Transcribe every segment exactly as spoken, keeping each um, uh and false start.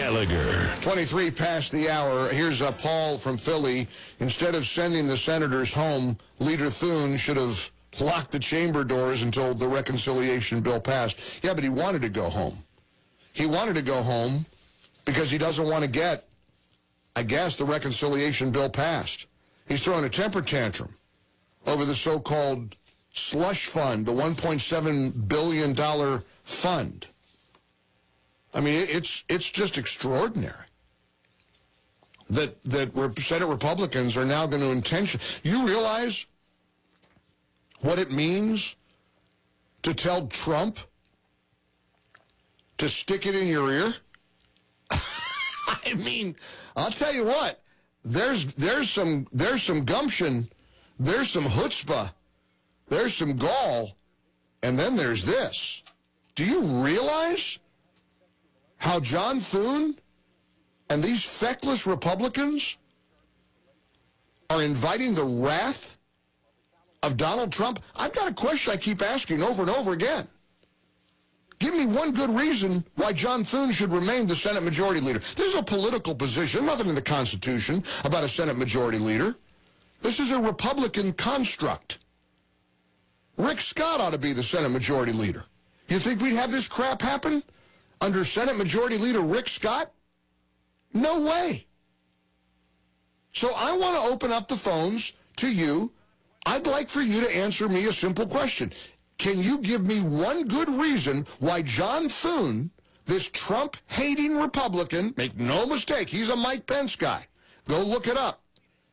Gallagher. twenty-three past the hour. Here's uh, Paul from Philly. Instead of sending the senators home, Leader Thune should have locked the chamber doors until the reconciliation bill passed. Yeah, but he wanted to go home. He wanted to go home because he doesn't want to get, I guess, the reconciliation bill passed. He's throwing a temper tantrum over the so-called slush fund, the one point seven billion dollars fund. I mean, it's it's just extraordinary that that Senate Republicans are now going to intention. You realize what it means to tell Trump to stick it in your ear? I mean, I'll tell you what. There's there's some there's some gumption, there's some chutzpah, there's some gall, and then there's this. Do you realize how John Thune and these feckless Republicans are inviting the wrath of Donald Trump? I've got a question I keep asking over and over again. Give me one good reason why John Thune should remain the Senate Majority Leader. This is a political position, nothing in the Constitution about a Senate Majority Leader. This is a Republican construct. Rick Scott ought to be the Senate Majority Leader. You think we'd have this crap happen under Senate Majority Leader Rick Scott? No way. So I want to open up the phones to you. I'd like for you to answer me a simple question. Can you give me one good reason why John Thune, this Trump-hating Republican, make no mistake, he's a Mike Pence guy. Go look it up.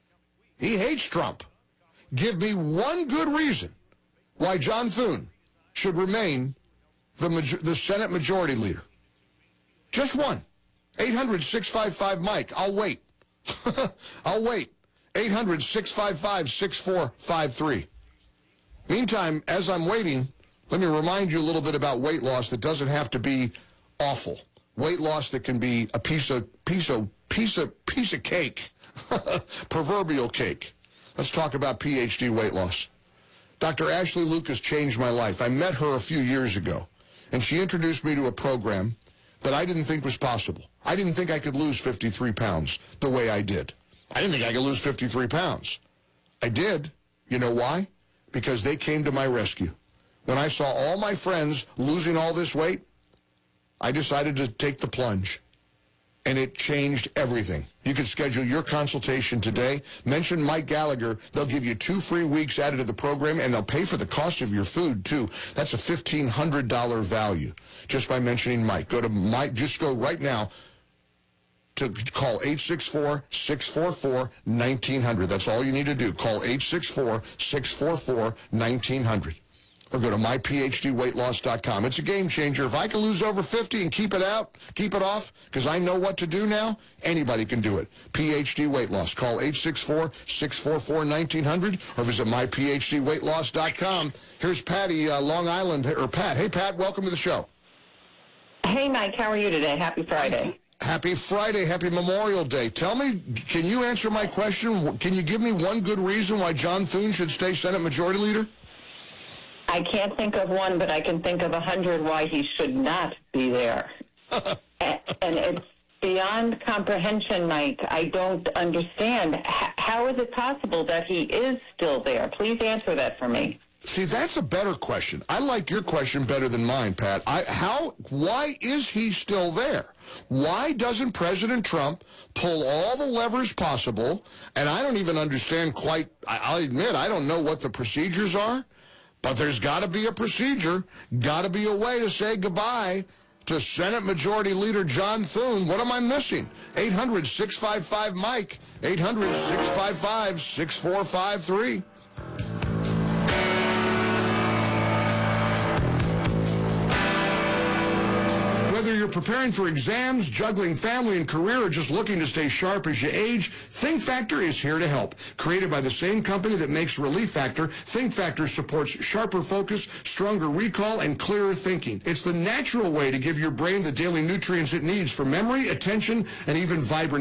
He hates Trump. Give me one good reason why John Thune should remain the, the Senate Majority Leader. Just one. eight hundred, six five five, Mike. I'll wait. I'll wait. eight hundred, six five five, six four five three. Meantime, as I'm waiting, let me remind you a little bit about weight loss that doesn't have to be awful. Weight loss that can be a piece of piece of piece of piece of cake, proverbial cake. Let's talk about P H D weight loss. Doctor Ashley Lucas changed my life. I met her a few years ago, and she introduced me to a program that I didn't think was possible. I didn't think I could lose fifty-three pounds the way I did. I didn't think I could lose fifty-three pounds. I did. You know why? Because they came to my rescue. When I saw all my friends losing all this weight, I decided to take the plunge. And it changed everything. You can schedule your consultation today. Mention Mike Gallagher. They'll give you two free weeks added to the program, and they'll pay for the cost of your food, too. That's a fifteen hundred dollars value just by mentioning Mike. Go to Mike. Just go right now to call eight six four, six four four, one nine zero zero. That's all you need to do. Call eight six four, six four four, one nine zero zero. Or go to my P H D weight loss dot com. It's a game changer. If I can lose over fifty and keep it out, keep it off, because I know what to do now, anybody can do it. P H D Weight Loss. Call eight six four, six four four, one nine zero zero or visit my P H D weight loss dot com. Here's Patty, uh, Long Island, or Pat. Hey, Pat, welcome to the show. Hey, Mike, how are you today? Happy Friday. Happy Friday. Happy Memorial Day. Tell me, can you answer my question? Can you give me one good reason why John Thune should stay Senate Majority Leader? I can't think of one, but I can think of a hundred why he should not be there. and, and it's beyond comprehension, Mike. I don't understand. H- how is it possible that he is still there? Please answer that for me. See, that's a better question. I like your question better than mine, Pat. I, how? Why is he still there? Why doesn't President Trump pull all the levers possible? And I don't even understand quite, I, I'll admit, I don't know what the procedures are, but there's got to be a procedure, got to be a way to say goodbye to Senate Majority Leader John Thune. What am I missing? eight hundred, six five five, Mike. eight hundred, six five five, six four five three. Whether you're preparing for exams, juggling family and career, or just looking to stay sharp as you age, Think Factor is here to help. Created by the same company that makes Relief Factor, Think Factor supports sharper focus, stronger recall, and clearer thinking. It's the natural way to give your brain the daily nutrients it needs for memory, attention, and even vibrant